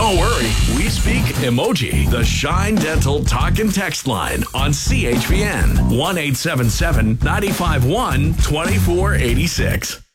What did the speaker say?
Don't worry, we speak emoji. The Shine Dental Talk and Text line on CHPN 1-877-951-2486.